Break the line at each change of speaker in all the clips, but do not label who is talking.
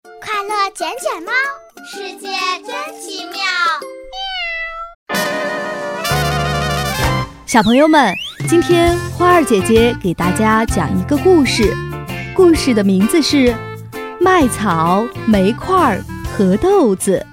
快乐捡捡猫，世界真奇妙。
小朋友们，今天花儿姐姐给大家讲一个故事，故事的名字是《麦草、煤块和豆子》。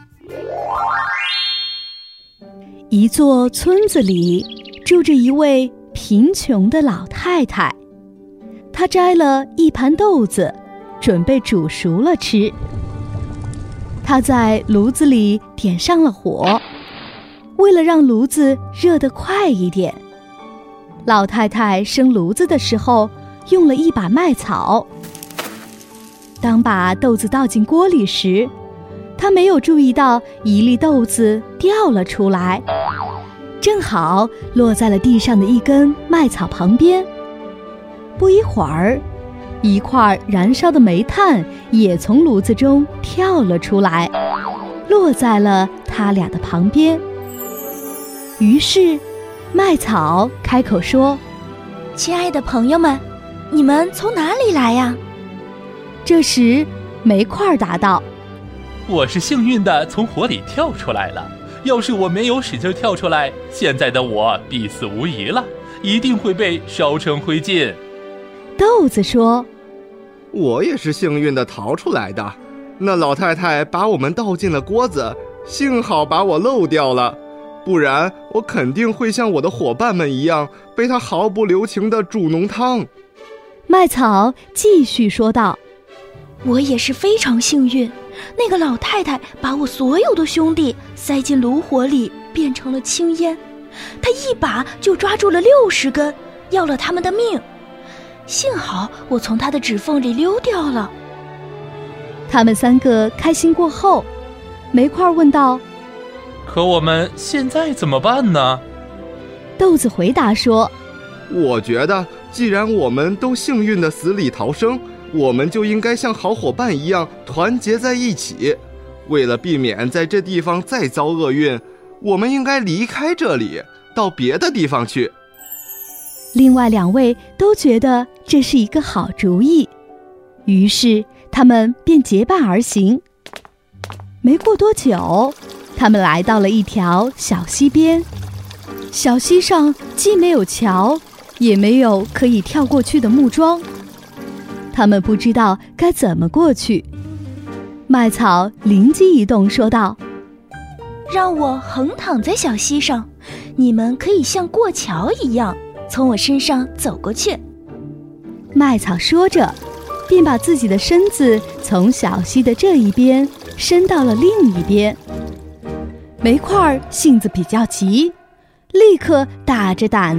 一座村子里住着一位贫穷的老太太，她摘了一盘豆子，准备煮熟了吃。她在炉子里点上了火，为了让炉子热得快一点，老太太生炉子的时候用了一把麦草。当把豆子倒进锅里时，她没有注意到一粒豆子掉了出来，正好落在了地上的一根麦草旁边。不一会儿，一块燃烧的煤炭也从炉子中跳了出来，落在了他俩的旁边。于是麦草开口说：“
亲爱的朋友们，你们从哪里来呀？”
这时煤块答道：“
我是幸运地从火里跳出来了，要是我没有使劲跳出来，现在的我必死无疑了，一定会被烧成灰烬。”
豆子说：“
我也是幸运地逃出来的，那老太太把我们倒进了锅子，幸好把我漏掉了，不然我肯定会像我的伙伴们一样，被她毫不留情地煮浓汤。”
麦草继续说道：“
我也是非常幸运，那个老太太把我所有的兄弟塞进炉火里，变成了青烟，她一把就抓住了60根，要了他们的命。幸好我从她的指缝里溜掉了。”
他们3个开心过后，煤块问道：“
可我们现在怎么办呢？”
豆子回答说：“
我觉得既然我们都幸运地死里逃生，我们就应该像好伙伴一样团结在一起。为了避免在这地方再遭厄运，我们应该离开这里，到别的地方去。”
另外2位都觉得这是一个好主意，于是他们便结伴而行。没过多久，他们来到了一条小溪边。小溪上既没有桥，也没有可以跳过去的木桩，他们不知道该怎么过去。麦草灵机一动说道：“
让我横躺在小溪上，你们可以像过桥一样从我身上走过去。”
麦草说着，便把自己的身子从小溪的这一边伸到了另一边。煤块性子比较急，立刻大着胆